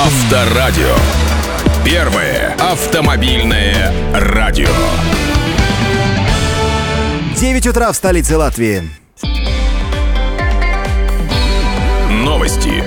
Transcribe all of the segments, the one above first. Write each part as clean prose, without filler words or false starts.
Авторадио. Первое автомобильное радио. 9 утра в столице Латвии. Новости.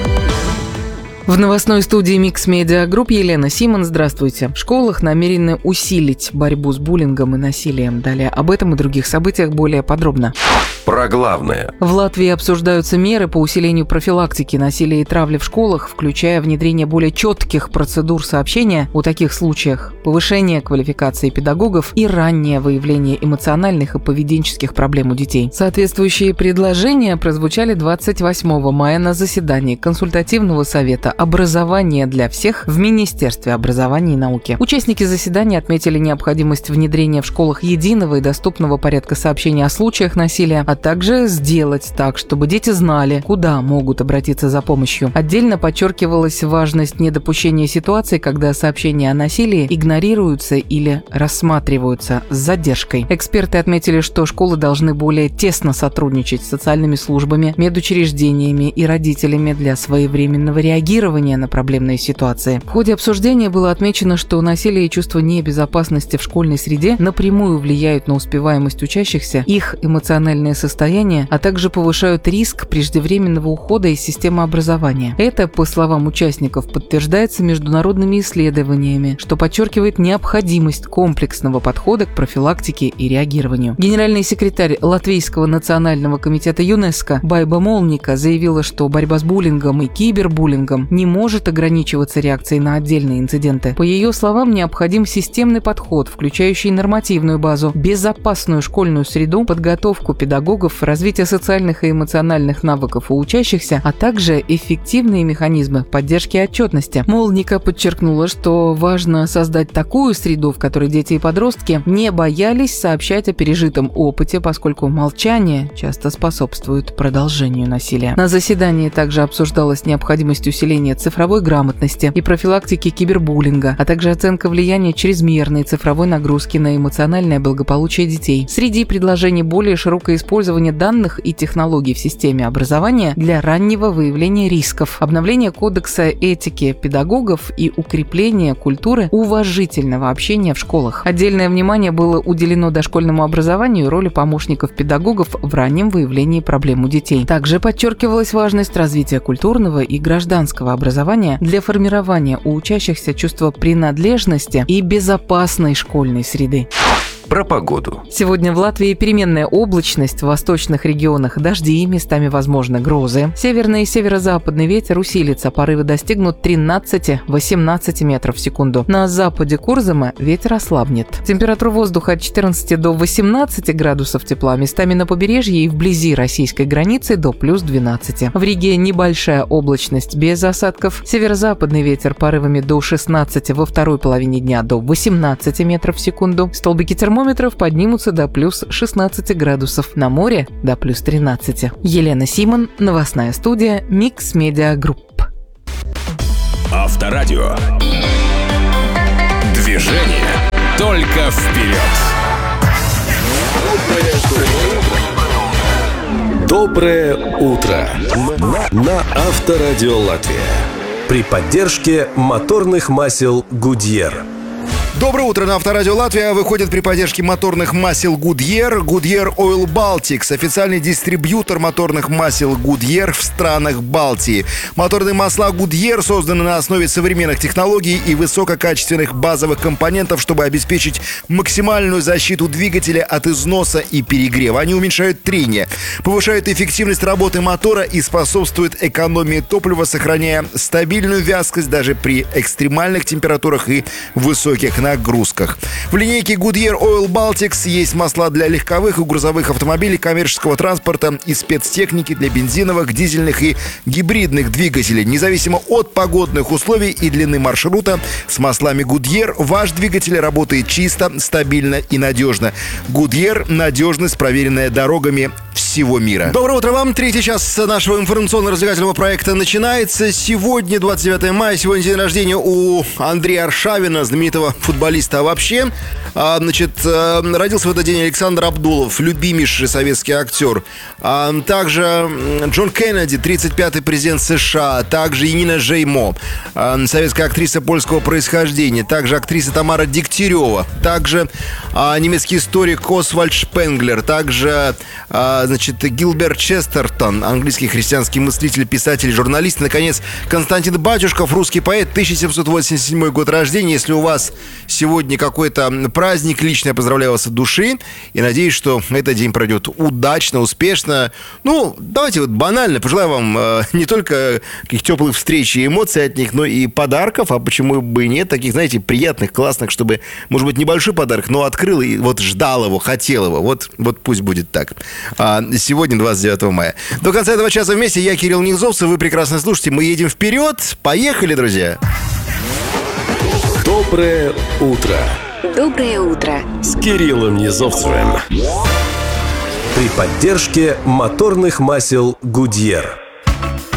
В новостной студии Mix Media Group Елена Симон. Здравствуйте. В школах намерены усилить борьбу с буллингом и насилием. Далее об этом и других событиях более подробно. Про главное. В Латвии обсуждаются меры по усилению профилактики насилия и травли в школах, включая внедрение более четких процедур сообщения о таких случаях, повышение квалификации педагогов и раннее выявление эмоциональных и поведенческих проблем у детей. Соответствующие предложения прозвучали 28 мая на заседании Консультативного совета «Образование для всех» в Министерстве образования и науки. Участники заседания отметили необходимость внедрения в школах единого и доступного порядка сообщения о случаях насилия, а также сделать так, чтобы дети знали, куда могут обратиться за помощью. Отдельно подчеркивалась важность недопущения ситуаций, когда сообщения о насилии игнорируются или рассматриваются с задержкой. Эксперты отметили, что школы должны более тесно сотрудничать с социальными службами, медучреждениями и родителями для своевременного реагирования на проблемные ситуации. В ходе обсуждения было отмечено, что насилие и чувство небезопасности в школьной среде напрямую влияют на успеваемость учащихся, их эмоциональное состояние, а также повышают риск преждевременного ухода из системы образования. Это, по словам участников, подтверждается международными исследованиями, что подчеркивает необходимость комплексного подхода к профилактике и реагированию. Генеральный секретарь Латвийского национального комитета ЮНЕСКО Байба Молника заявила, что борьба с буллингом и кибербуллингом не может ограничиваться реакцией на отдельные инциденты. По ее словам, необходим системный подход, включающий нормативную базу, безопасную школьную среду, подготовку педагогов, развитие социальных и эмоциональных навыков у учащихся, а также эффективные механизмы поддержки и отчетности. Молника подчеркнула, что важно создать такую среду, в которой дети и подростки не боялись сообщать о пережитом опыте, поскольку молчание часто способствует продолжению насилия. На заседании также обсуждалась необходимость усиления цифровой грамотности и профилактики кибербуллинга, а также оценка влияния чрезмерной цифровой нагрузки на эмоциональное благополучие детей. Среди предложений более широкое использование данных и технологий в системе образования для раннего выявления рисков, обновление кодекса этики педагогов и укрепление культуры уважительного общения в школах. Отдельное внимание было уделено дошкольному образованию и роли помощников педагогов в раннем выявлении проблем у детей. Также подчеркивалась важность развития культурного и гражданского образования для формирования у учащихся чувства принадлежности и безопасной школьной среды. Про погоду. Сегодня в Латвии переменная облачность, в восточных регионах дожди, местами возможны грозы. Северный и северо-западный ветер усилится, порывы достигнут 13-18 метров в секунду. На западе Курзама ветер ослабнет. Температура воздуха от 14 до 18 градусов тепла, местами на побережье и вблизи российской границы до плюс 12. В Риге небольшая облачность без осадков. Северо-западный ветер порывами до 16, во второй половине дня до 18 метров в секунду. Столбики термометров поднимутся до плюс 16 градусов, на море до плюс 13. Елена Симон, новостная студия Mix Media Group. Авторадио. Движение только вперед. Доброе утро на Авторадио Латвия. При поддержке моторных масел Goodyear. Доброе утро. На Авторадио Латвия выходит при поддержке моторных масел Goodyear. Goodyear Oil Baltics – официальный дистрибьютор моторных масел Goodyear в странах Балтии. Моторные масла Goodyear созданы на основе современных технологий и высококачественных базовых компонентов, чтобы обеспечить максимальную защиту двигателя от износа и перегрева. Они уменьшают трение, повышают эффективность работы мотора и способствуют экономии топлива, сохраняя стабильную вязкость даже при экстремальных температурах и высоких нагрузках. В линейке Goodyear Oil Baltics есть масла для легковых и грузовых автомобилей, коммерческого транспорта и спецтехники для бензиновых, дизельных и гибридных двигателей. Независимо от погодных условий и длины маршрута, с маслами Goodyear ваш двигатель работает чисто, стабильно и надежно. Goodyear – надежность, проверенная дорогами всего мира. Доброе утро вам. Третий час нашего информационно-развлекательного проекта начинается. Сегодня 29 мая. Сегодня день рождения у Андрея Аршавина, знаменитого футболиста. А вообще, родился в этот день Александр Абдулов, любимейший советский актер. Также Джон Кеннеди, 35-й президент США. Также Янина Жеймо, советская актриса польского происхождения. Также актриса Тамара Дегтярева. Также немецкий историк Освальд Шпенглер. Также Гилберт Честертон, английский христианский мыслитель, писатель, журналист. Наконец, Константин Батюшков, русский поэт, 1787 год рождения. Если у вас сегодня какой-то праздник, лично я поздравляю вас от души и надеюсь, что этот день пройдет удачно, успешно. Давайте банально пожелаю вам не только каких теплых встреч и эмоций от них, но и подарков, а почему бы и нет, таких, знаете, приятных, классных, чтобы, может быть, небольшой подарок, но открыл и ждал его, хотел его. Вот пусть будет так. Сегодня 29 мая. До конца этого часа вместе я, Кирилл Низовцев, вы прекрасно слушаете. Мы едем вперед. Поехали, друзья! Доброе утро. Доброе утро. С Кириллом Низовцевым. При поддержке моторных масел Goodyear.